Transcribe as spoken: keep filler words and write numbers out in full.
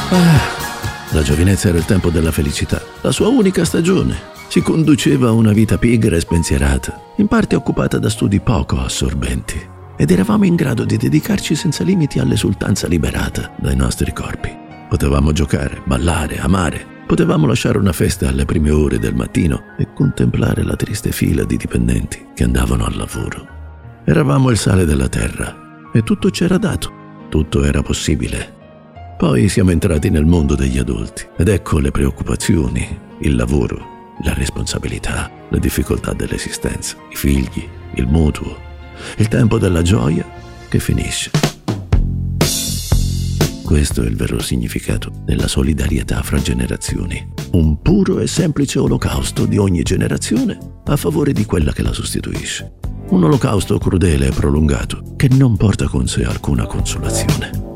Ah, la giovinezza era il tempo della felicità, la sua unica stagione. Si conduceva una vita pigra e spensierata, in parte occupata da studi poco assorbenti, ed eravamo in grado di dedicarci senza limiti all'esultanza liberata dai nostri corpi. Potevamo giocare, ballare, amare. Potevamo lasciare una festa alle prime ore del mattino e contemplare la triste fila di dipendenti che andavano al lavoro. Eravamo il sale della terra e tutto c'era dato, tutto era possibile. Poi siamo entrati nel mondo degli adulti ed ecco le preoccupazioni, il lavoro, la responsabilità, le difficoltà dell'esistenza, i figli, il mutuo, il tempo della gioia che finisce. Questo è il vero significato della solidarietà fra generazioni. Un puro e semplice olocausto di ogni generazione a favore di quella che la sostituisce. Un olocausto crudele e prolungato che non porta con sé alcuna consolazione.